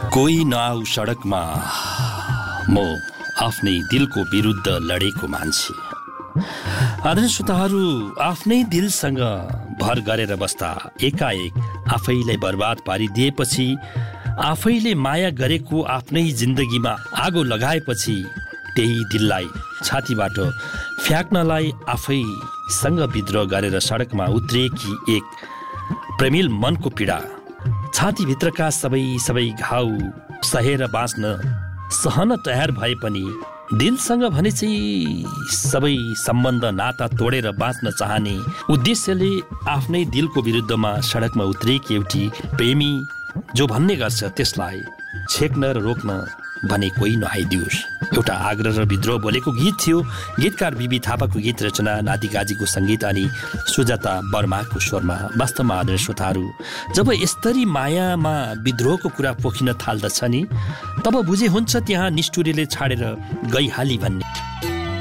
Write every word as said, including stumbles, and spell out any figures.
कोही नआऊ सडकमा, म आफ्नै दिलको विरुद्ध लडेको मान्छे। आदरणीय श्रोताहरू, आफ्नै दिलसँग भर गरेर बस्दा एकाएक आफैलाई बर्बाद पारिदिएपछि, आफैले माया गरेको आफ्नै जिन्दगीमा आगो लगाएपछि, त्यही दिललाई छातीबाट फ्याँक्नलाई आफैसँग विद्रोह गरेर सडकमा उत्रिएकी एक प्रेमिल मनको पीडा, छातीभित्रका सबै सबै घाउ सहेर बाँच्न सहन तयार भए पनि दिलसँग भने चाहिँ सबै सम्बन्ध नाता तोडेर बाँच्न चाहने उद्देश्यले आफ्नै दिलको विरुद्धमा सडकमा उत्रिएकी एउटी प्रेमी जो भन्ने गर्छ त्यसलाई छेक्न र रोक्न भने कोही नआइदियोस्। एउटा आग्रह र विद्रोह बोलेको गीत थियो। गीतकार बिबी थापाको गीत रचना, नादी काजीको सङ्गीत अनि सुजाता वर्माको स्वरमा। वास्तवमा आदरणीय श्रोताहरू, जब यस्तरी मायामा विद्रोहको कुरा पोखिन थाल्दछ नि, तब बुझे हुन्छ त्यहाँ निष्ठुरीले छाडेर गइहाली भन्ने।